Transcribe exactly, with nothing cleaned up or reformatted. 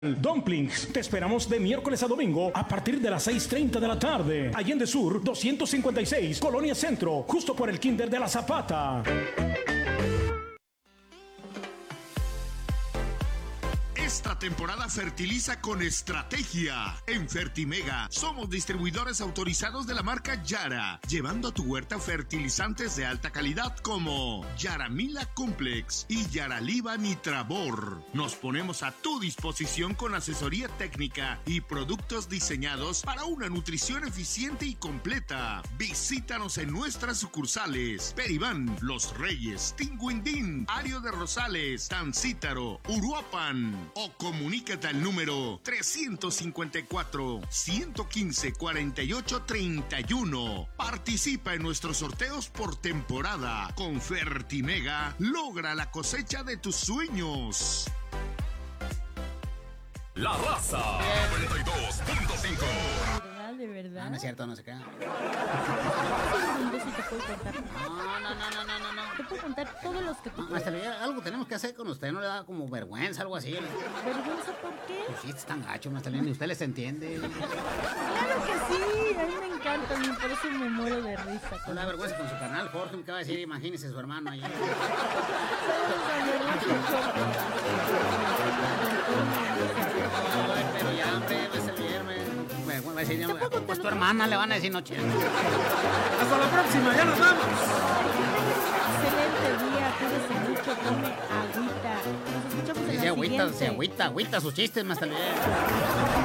Dumplings, te esperamos de miércoles a domingo a partir de las seis treinta de la tarde. Allende Sur, doscientos cincuenta y seis, Colonia Centro, justo por el Kinder de la Zapata. Esta temporada fertiliza con estrategia. En Fertimega somos distribuidores autorizados de la marca Yara, llevando a tu huerta fertilizantes de alta calidad como Yaramila Complex y Yaraliva Nitravor. Nos ponemos a tu disposición con asesoría técnica y productos diseñados para una nutrición eficiente y completa. Visítanos en nuestras sucursales: Peribán, Los Reyes, Tinguindín, Ario de Rosales, Tancítaro, Uruapan. O comunícate al número trescientos cincuenta y cuatro, ciento quince, cuarenta y ocho, treinta y uno. Participa en nuestros sorteos por temporada. Con Fertimega, logra la cosecha de tus sueños. La Raza noventa y dos punto cinco. ¿De verdad? No, no es cierto, no se queda. No, si te puedo contar. No, no, no, no, no, no, no. Te puedo contar todos los que tú No, Master Lee, algo tenemos que hacer con usted, ¿no le da como vergüenza, algo así? ¿Vergüenza por qué? Pues sí, es tan gacho, Master Lee, ni usted les entiende. Claro que sí, a mí me encanta, por eso me muero de risa. No le da vergüenza con su canal, Jorge, ¿qué va a decir? Imagínese su hermano ahí. Ay, pero ya, hombre, va a ser viernes. Va a decir, pues tu hermana le van a decir noche. Hasta la próxima, ya nos vamos. Excelente día, cuídese mucho, tome agüita. Nos escuchamos en la Sí, agüita, siguiente. sí, agüita, agüita sus chistes, Master Lee.